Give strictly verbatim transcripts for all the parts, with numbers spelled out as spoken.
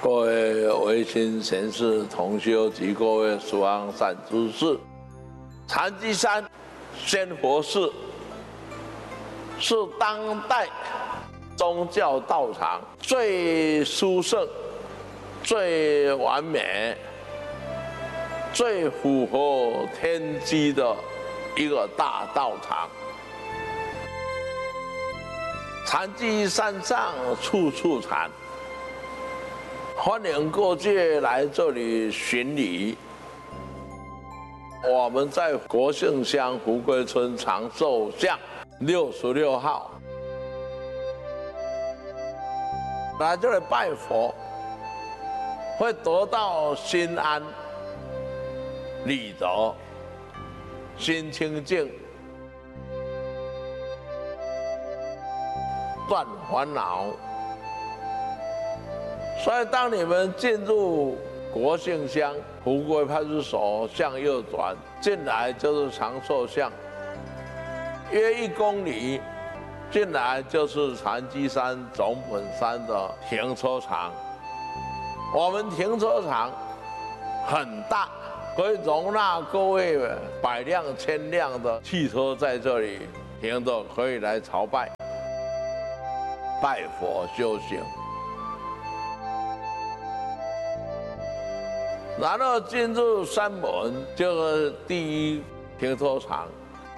各位维新贤士同修及各位十方善知识，禅机山仙佛寺是当代宗教道场最殊胜、最完美、最符合天机的一个大道场。禅机山上处处禅，欢迎各界来这里巡礼。我们在国姓乡福贵村长寿巷六十六号，来这里拜佛，会得到心安、理得、心清净、断烦恼。所以，当你们进入国姓乡福贵派出所，向右转，进来就是长寿巷，约一公里，进来就是禅机山总本山的停车场。我们停车场很大，可以容纳各位百辆、千辆的汽车在这里停着，可以来朝拜、拜佛修行。然后进入山门，就是第一停车场。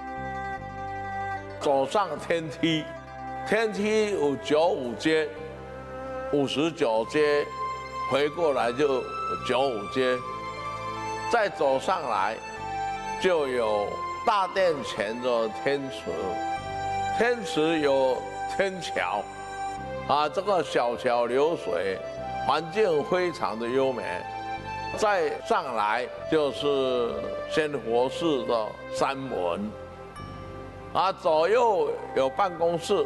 走上天梯，天梯有九五阶、五十九阶，回过来就九五阶。再走上来，就有大殿前的天池，天池有天桥，啊，这个小桥流水，环境非常的优美。再上来就是仙佛寺的山门，啊，左右有办公室，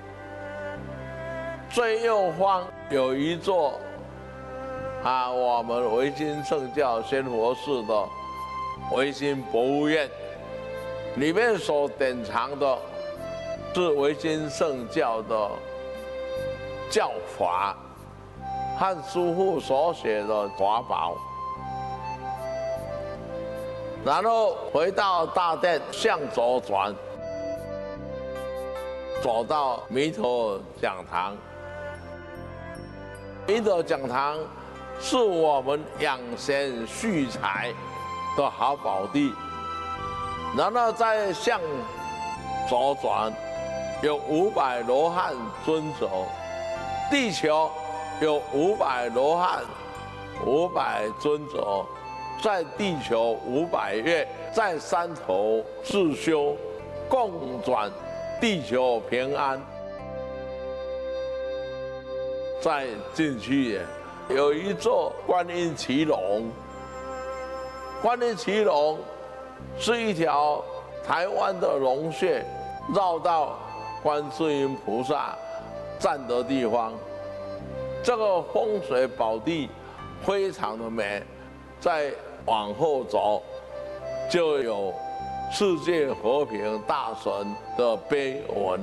最右方有一座啊，我们维新圣教仙佛寺的维新博物院，里面所典藏的是维新圣教的教法和师父所写的法宝。然后回到大殿，向左转，走到弥陀讲堂。弥陀讲堂是我们养贤蓄财的好宝地。然后再向左转，有五百罗汉尊者，地球有五百罗汉，五百尊者。在地球五百月，在山头自修，共转地球平安。再进去有一座观音骑龙，观音骑龙是一条台湾的龙穴，绕到观世音菩萨站的地方。这个风水宝地非常的美。再往后走，就有世界和平大神的碑文，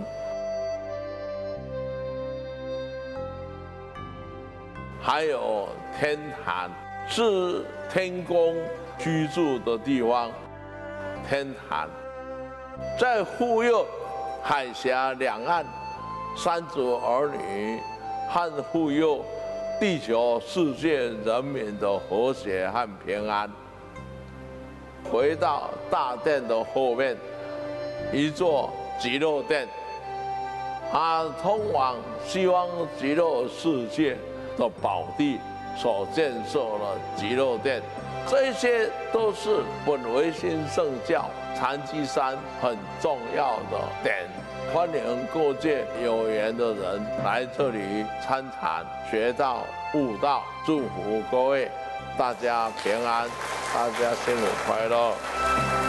还有天坛，是天宫居住的地方。天坛在护佑海峡两岸三族儿女和护佑地球世界人民的和谐和平安。回到大殿的后面，一座极乐殿，它通往西方极乐世界的宝地所建设的极乐殿，这些都是本维新圣教禅机山很重要的点。欢迎各界有缘的人来这里参禅、学道、悟道，祝福各位大家平安，大家新年快乐。